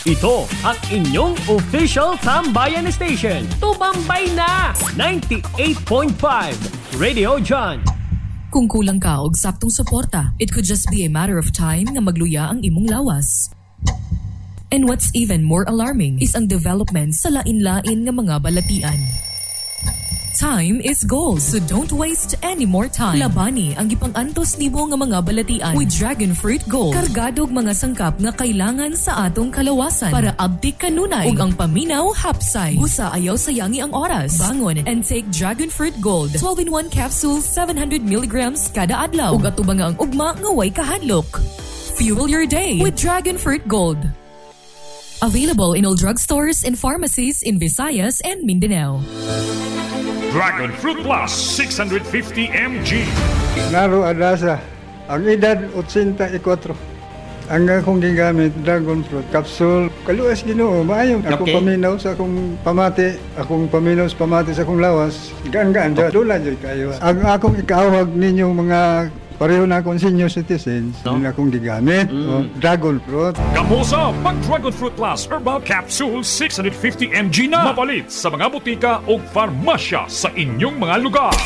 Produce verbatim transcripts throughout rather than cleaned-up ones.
Ito ang inyong official Tambayan Station. Tumambay na! ninety-eight point five Radio John. Kung kulang ka og saktong suporta, it could just be a matter of time na magluya ang imong lawas. And what's even more alarming is ang development sa lain-lain nga mga balatian. Time is gold, so don't waste any more time. Labani ang gipang-antos nimo nga mga balatian with Dragon Fruit Gold. Kargado og mga sangkap nga kailangan sa atong kalawasan para abtik kanunay ug ang paminaw hapsay. Busa ayaw sayangi ang oras. Bangon and take Dragon Fruit Gold. twelve in one capsules, seven hundred milligrams kada adlaw. Ug atubang nga ang ugma nga way kahadlok. Fuel your day with Dragon Fruit Gold. Available in all drugstores and pharmacies in Visayas and Mindanao. Dragon Fruit Plus six hundred fifty milligrams. Naro Adasa, ang edad eighty-four. Ang akong gigamit, Dragon Fruit Capsule. Kaluwas Ginoo, maayo. Ako Okay. paminaw sa akong pamati, akong paminaw sa pamati sa akong lawas. Gaan-gaan, okay. Dula dyan kayo. Ang akong ikawag ninyong mga pareho na akong senior citizens, No? yun akong gigamit. Mm. O, Dragon Fruit. Kamusa pag Dragon Fruit Plus Herbal Capsule six hundred fifty milligrams na mapalit sa mga butika o farmasya sa inyong mga lugar.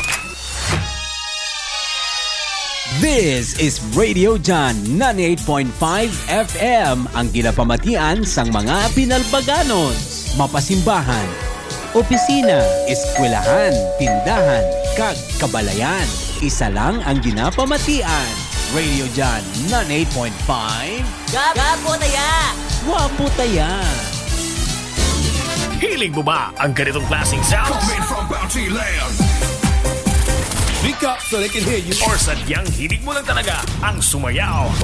This is Radio John ninety-eight point five F M, ang ginapamatian sang mga pinalbaganos, mapasimbahan, opisina, eskwelahan, tindahan, kag kabalayan. Isa lang ang ginapamatian. Radio John ninety-eight point five. Gapo taya! Wapo taya. Hiling mo ba ang ganitong klaseng sounds? Coming from Bounty Land. Speak up so they can hear you. Or sadyang hilig mo lang talaga ang sumayaw